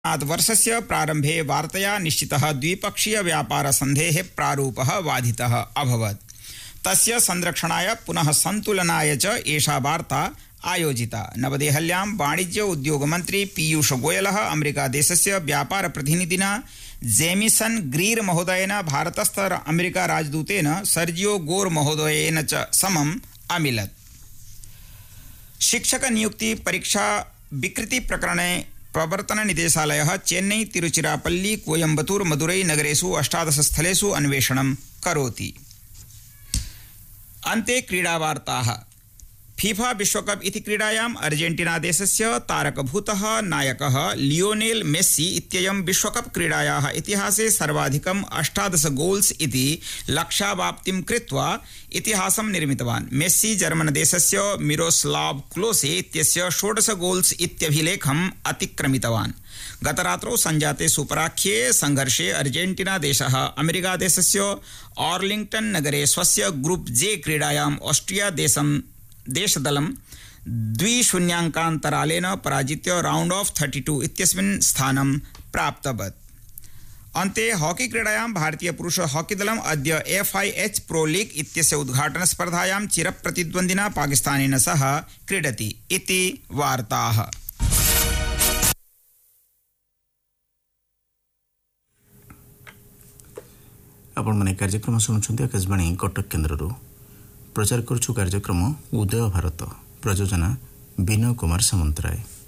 वर्षस्य प्रारम्भे वार्तया निश्चितः द्विपक्षीय व्यापारसन्धेः प्रारूपः बाधितः अभवत्। तस्य संरक्षणाय पुनः सन्तुलनाय च एषा वार्ता आयोजिता। नवदेहल्यां वाणिज्य उद्योग मन्त्री पीयूष गोयलः अमेरिकादेशस्य व्यापारप्रतिनिधिना जेमिसन ग्रीर महोदयेन भारतस्थ अमेरिका राजदूतेन सर्जियो गोर महोदयेन च समम् अमिलत्। शिक्षक नियुक्ति परीक्षा विकृति प्रकरणे प्रवर्तन निदेशालयः चेन्नई, तिरुचिरापल्ली, कोयम्बतूर, मदुरै नगरेषु 18 स्थलेषु अन्वेषणं करोति। अन्ते क्रीडावार्ताः। फीफा विश्वकप इति क्रीडायाम् अर्जेंटीना देशस्य तारकभूतः नायकः लियोनेल मेस्सी इत्ययं विश्वकप क्रीडायाः इतिहासे सर्वाधिकं 18 गोल्स इति लक्ष्यावाप्तिं कृत्वा इतिहासं निर्मितवान्। मेस्सी जर्मन देशस्य मिरोस्लाव क्लोसे इत्यस्य 16 गोल्स इत्यभिलेखम् अतिक्रमितवान्। गतरात्रौ संजाते सुपराख्ये संघर्षे अर्जेंटीना देशः अमेरिका देशस्य आर्लिंग्टन नगरे स्वस्य ग्रुप जे क्रीडायाम् ऑस्ट्रिया देशदलं 2-0 पराजित्य राउंड ऑफ 32 इत्यस्मिन् स्थानं प्राप्तवत्। अन्ते हॉकी क्रीडायां भारतीय पुरुष हॉकी दलम् अद्य FIH प्रो लीग इत्यस्य उद्घाटन स्पर्धायां चिरप्रतिद्वन्द्विना पाकिस्तानेन सह क्रीडति इति वार्ताः। आपण माने कार्यक्रम शुणुछन्ति आकाशवाणी कटक केन्द्रରୁ प्रचार करूछु कार्यक्रम उदय भारत प्रयोजना विनय कुमार सामंतराय।